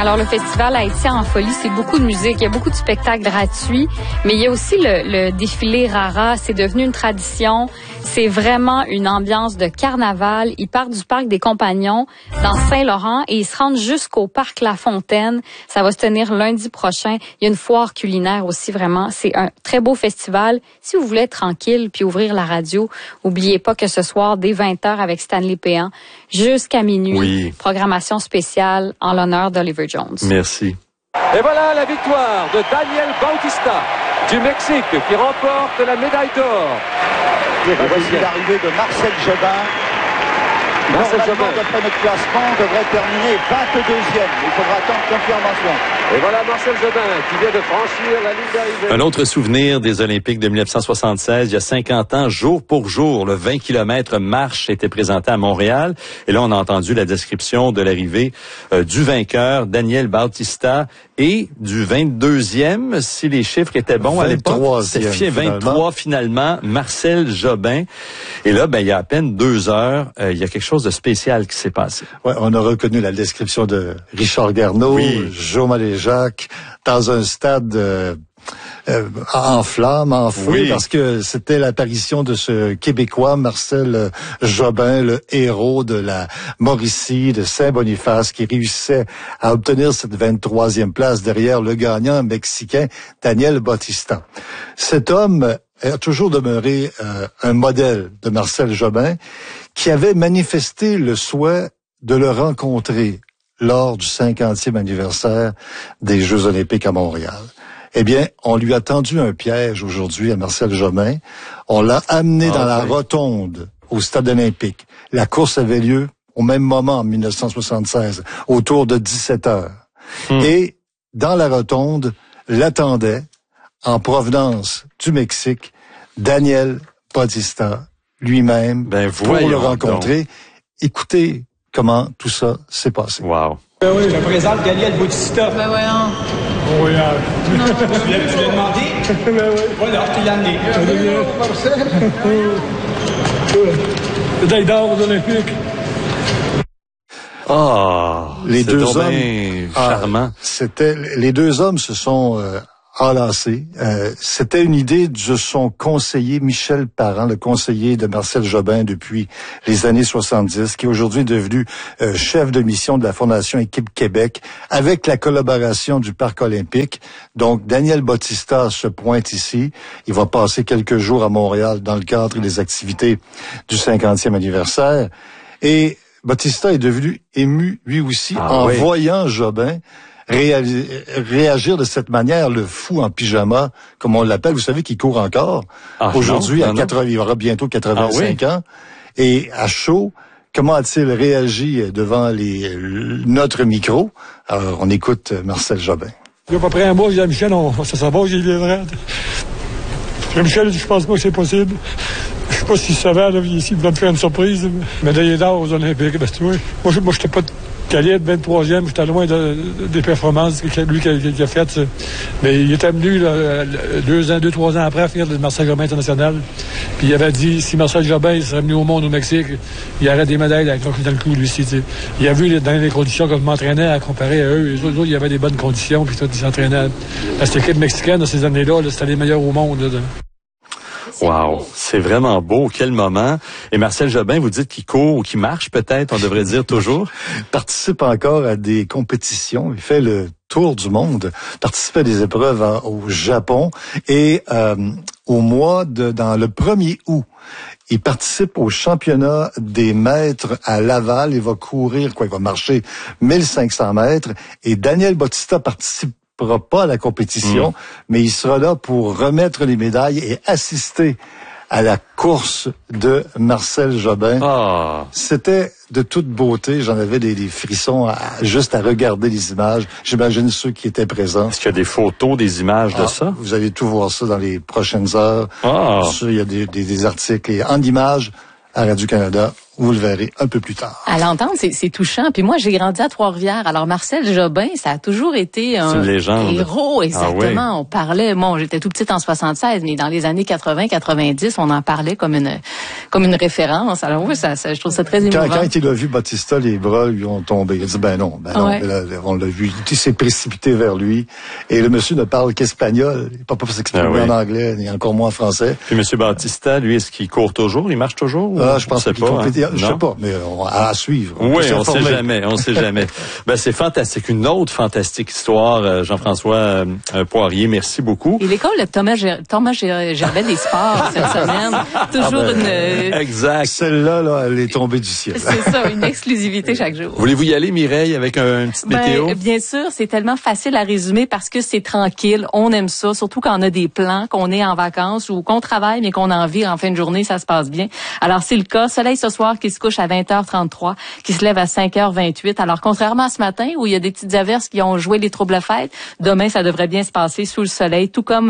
Alors, le festival Haïtien en folie, c'est beaucoup de musique, il y a beaucoup de spectacles gratuits, mais il y a aussi le défilé Rara, c'est devenu une tradition. C'est vraiment une ambiance de carnaval. Ils partent du parc des Compagnons dans Saint-Laurent et ils se rendent jusqu'au parc La Fontaine. Ça va se tenir lundi prochain. Il y a une foire culinaire aussi, vraiment. C'est un très beau festival. Si vous voulez être tranquille puis ouvrir la radio, oubliez pas que ce soir, dès 20h avec Stanley Péan, jusqu'à minuit, oui. Programmation spéciale en l'honneur d'Oliver Jones. Merci. Et voilà la victoire de Daniel Bautista du Mexique qui remporte la médaille d'or. Et voici l'arrivée de Marcel Jobin. Normalement, d'après notre classement, devrait terminer 22e. Il faudra attendre confirmation. Et voilà Marcel Jobin qui vient de franchir la ligne d'arrivée. Un autre souvenir des Olympiques de 1976, il y a 50 ans, jour pour jour, le 20 km marche était présenté à Montréal. Et là, on a entendu la description de l'arrivée du vainqueur, Daniel Bautista, et du 22e, si les chiffres étaient bons à l'époque. C'était 23 finalement, Marcel Jobin. Et là, il y a à peine 2 heures, il y a quelque chose de spécial qui s'est passé. Ouais, on a reconnu la description de Richard Garneau, oui. Jo Maléjac, dans un stade en flammes, en feu, oui. Parce que c'était l'apparition de ce Québécois, Marcel Jobin, le héros de la Mauricie, de Saint-Boniface, qui réussissait à obtenir cette 23e place derrière le gagnant mexicain Daniel Bautista. Cet homme a toujours demeuré un modèle de Marcel Jobin, qui avait manifesté le souhait de le rencontrer lors du 50e anniversaire des Jeux olympiques à Montréal. Eh bien, on lui a tendu un piège aujourd'hui à Marcel Jobin. On l'a amené dans la rotonde au stade olympique. La course avait lieu au même moment en 1976, autour de 17 heures. Et dans la rotonde, l'attendait, en provenance du Mexique, Daniel Bautista lui-même, pour le rencontrer. Donc. Écoutez comment tout ça s'est passé. Wow. Oui, je te présente Daniel Bautista. Ben voyons. Oui, tu l'as demandé? Ben oui. Voilà, je t'ai amené. Médaille d'or aux Olympiques. Les deux hommes charmants. Les deux hommes se sont enlacés. C'était une idée de son conseiller Michel Parent, le conseiller de Marcel Jobin depuis les années 70, qui est aujourd'hui devenu chef de mission de la Fondation Équipe Québec, avec la collaboration du Parc olympique. Donc, Daniel Bautista se pointe ici. Il va passer quelques jours à Montréal dans le cadre des activités du 50e anniversaire. Et Bautista est devenu ému, lui aussi, voyant Jobin réagir de cette manière, le fou en pyjama, comme on l'appelle. Vous savez qu'il court encore. Aujourd'hui, il aura bientôt 85 ans. Et à chaud, comment a-t-il réagi devant notre micro? Alors, on écoute Marcel Jobin. Il y a à peu près un mois, je dis à Michel, ça s'en va, j'ai viendrai. Michel, je pense pas que c'est possible. Je sais pas s'il savait, là, ici, il va me faire une surprise. Médaille d'or aux Olympiques, ben, tu vois. Moi, j'étais pas calibre, 23e, j'étais loin des performances lui qui a faites. Mais il était venu, là, 2-3 ans après, à finir le Marcel Jobin international. Puis il avait dit, si Marcel Jobin serait venu au monde au Mexique, il y aurait des médailles dans le cou, lui aussi, tu sais. Il a vu dans les conditions que je m'entraînais à comparer à eux. Les autres, il y avait des bonnes conditions, puis tout, il s'entraînait. Cette équipe mexicaine, dans ces années-là, c'était les meilleurs au monde, là. Wow, c'est vraiment beau, quel moment. Et Marcel Jobin, vous dites qu'il court ou qu'il marche peut-être, on devrait dire toujours. Participe encore à des compétitions, il fait le tour du monde, participe à des épreuves au Japon et dans le 1er août, il participe au championnat des maîtres à Laval, il va courir, il va marcher 1500 mètres et Daniel Bautista participe pas à la compétition, mais il sera là pour remettre les médailles et assister à la course de Marcel Jobin. C'était de toute beauté. J'en avais des frissons juste à regarder les images. J'imagine ceux qui étaient présents. Est-ce qu'il y a des photos, des images de ça? Vous allez tout voir ça dans les prochaines heures. Il y a des articles en images à Radio-Canada. Vous le verrez un peu plus tard. À l'entendre, c'est touchant. Puis moi, j'ai grandi à Trois-Rivières. Alors Marcel Jobin, ça a toujours été un héros, exactement. Ah oui. On parlait, j'étais tout petite en 76, mais dans les années 80-90, on en parlait comme une référence. Alors oui, je trouve ça très émouvant. Quand il a vu Bautista, les bras lui ont tombé. Il a dit non. Ouais. Là, on l'a vu. Il s'est précipité vers lui. Et le monsieur ne parle qu'espagnol. Il ne peut pas s'exprimer en anglais, ni encore moins en français. Puis monsieur Bautista, lui, est-ce qu'il court toujours? Il marche toujours? Je pense qu'il compétit. Je sais pas, mais à suivre. Oui, on sait jamais. C'est fantastique. Une autre fantastique histoire, Jean-François Poirier. Merci beaucoup. Et l'école de Thomas Gerbet des sports cette semaine. Toujours une... Exact. Celle-là, elle est tombée du ciel. C'est ça, une exclusivité chaque jour. Voulez-vous y aller, Mireille, avec un petit météo? Bien sûr, c'est tellement facile à résumer parce que c'est tranquille. On aime ça, surtout quand on a des plans, qu'on est en vacances ou qu'on travaille, mais qu'on a envie en fin de journée, ça se passe bien. Alors, c'est le cas. Soleil ce soir qui se couche à 20h33, qui se lève à 5h28. Alors, contrairement à ce matin où il y a des petites averses qui ont joué les troubles fêtes, demain, ça devrait bien se passer sous le soleil, tout comme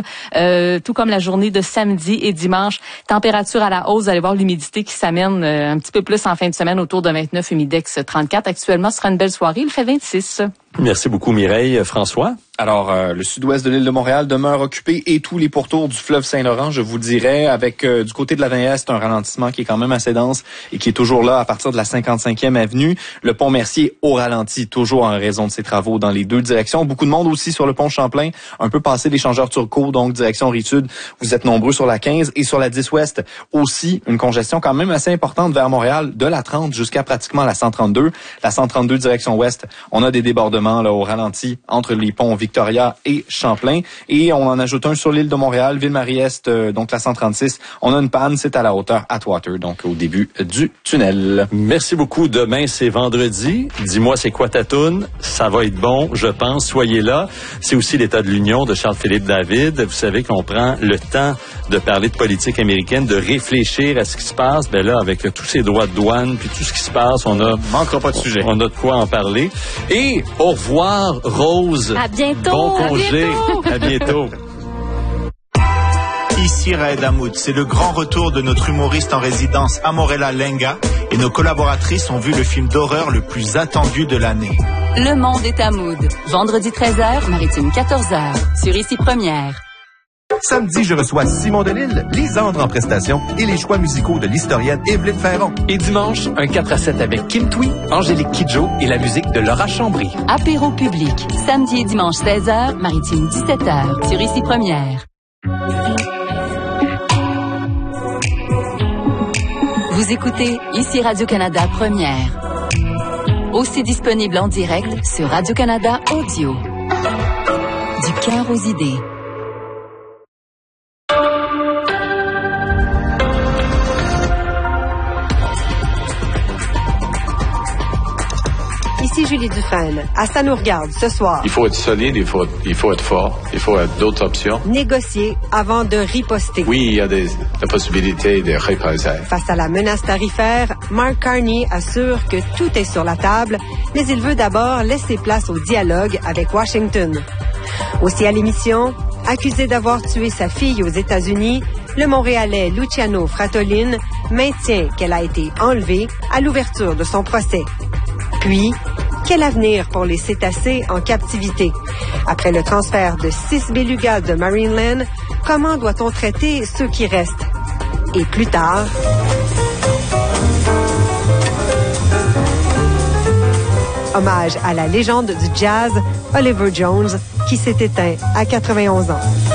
la journée de samedi et dimanche. Température à la hausse, vous allez voir l'humidité qui s'amène un petit peu plus en fin de semaine, autour de 29, humidex 34. Actuellement, ce sera une belle soirée, il fait 26. Merci beaucoup, Mireille. François? Alors, le sud-ouest de l'île de Montréal demeure occupé et tous les pourtours du fleuve Saint-Laurent, je vous dirais, avec du côté de la 20 un ralentissement qui est quand même assez dense et qui est toujours là à partir de la 55e avenue. Le pont Mercier au ralenti, toujours en raison de ses travaux dans les deux directions. Beaucoup de monde aussi sur le pont Champlain, un peu passé l'échangeur Turcot, donc direction Rive-Sud. Vous êtes nombreux sur la 15 et sur la 10 ouest aussi, une congestion quand même assez importante vers Montréal, de la 30 jusqu'à pratiquement la 132. La 132 direction ouest, on a des débordements là au ralenti entre les ponts Victoria et Champlain. Et on en ajoute un sur l'île de Montréal, Ville-Marie-Est, donc la 136. On a une panne, c'est à la hauteur Atwater, donc au début du tunnel. Merci beaucoup. Demain, c'est vendredi. Dis-moi, c'est quoi ta toune? Ça va être bon, je pense. Soyez là. C'est aussi l'État de l'Union de Charles-Philippe David. Vous savez qu'on prend le temps de parler de politique américaine, de réfléchir à ce qui se passe. Là, avec tous ces droits de douane, puis tout ce qui se passe, on manquera pas de sujet. On a de quoi en parler. Et au revoir, Rose. À bientôt. Bon congé. À bientôt. Ici Raed Hamoud, c'est le grand retour de notre humoriste en résidence Amorella Lenga et nos collaboratrices ont vu le film d'horreur le plus attendu de l'année. Le monde est Hamoud. Vendredi 13h, Maritime 14h, sur Ici Première. Samedi, je reçois Simon Delille, Lisandre en prestation et les choix musicaux de l'historienne Evelyne Ferron. Et dimanche, un 4-7 avec Kim Thuy, Angélique Kidjo et la musique de Laura Chambry. Apéro public, samedi et dimanche 16h, Maritime 17h, sur Ici Première. Vous écoutez Ici Radio-Canada Première. Aussi disponible en direct sur Radio-Canada Audio. Du cœur aux idées. Ici Julie Dufresne. À Ça nous regarde ce soir. Il faut être solide, il faut être fort, il faut avoir d'autres options. Négocier avant de riposter. Oui, il y a la possibilité de représailles. Face à la menace tarifaire, Mark Carney assure que tout est sur la table, mais il veut d'abord laisser place au dialogue avec Washington. Aussi à l'émission, accusé d'avoir tué sa fille aux États-Unis, le Montréalais Luciano Fratolin maintient qu'elle a été enlevée à l'ouverture de son procès. Puis, quel avenir pour les cétacés en captivité? Après le transfert de 6 bélugas de Marineland, comment doit-on traiter ceux qui restent? Et plus tard... hommage à la légende du jazz, Oliver Jones, qui s'est éteint à 91 ans.